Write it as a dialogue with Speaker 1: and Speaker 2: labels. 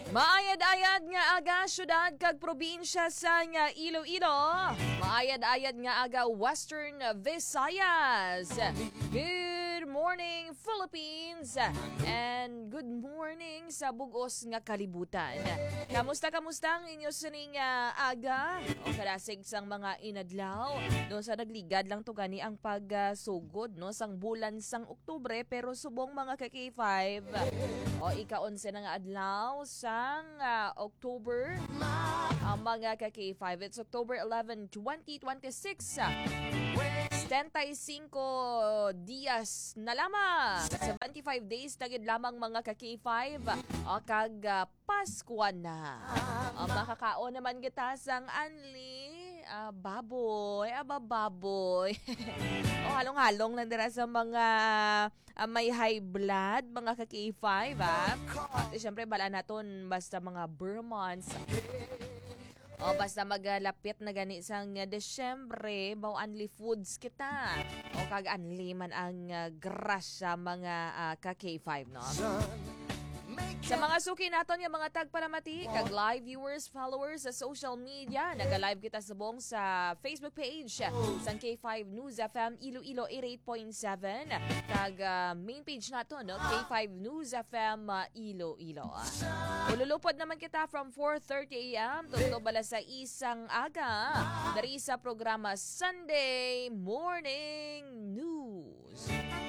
Speaker 1: Maayad-ayad nga aga syudad kag probinsya sa nga Iloilo. Maayad-ayad nga aga Western Visayas. Good morning Philippines and good morning sa bugos nga kalibutan. Kamusta ang inyo sining aga o kalasig sang mga inadlaw no sa nagligad lang to gani ang pagsugod no sang bulan sang Oktubre pero subong mga ka-K5 o ika-11 na nga adlaw sang October ang mga ka-K5. It's October 11, 2026. 75 dias na lamang. 75 days na gid lamang mga ka-K5 o kag Paskuan na. Makakaon naman kita sang anli baboy, baboy. O halong-halong lang dira sa mga may high blood, mga ka-K5 At syempre bala naton basta mga Burmans. O basta magalapit na gani sang Desyembre, baw anli foods kita. O kag anli man ang grasya mga ka-K5 no. Sa mga suki naton yung mga tagparamati, kag live viewers, followers sa social media, naga-live kita subong sa Facebook page sang K5 News FM Iloilo 88.7 kag main page nato no K5 News FM Iloilo. Ululupod naman kita from 4:30 AM to bala sa isang aga dari sa programa Sunday Morning News.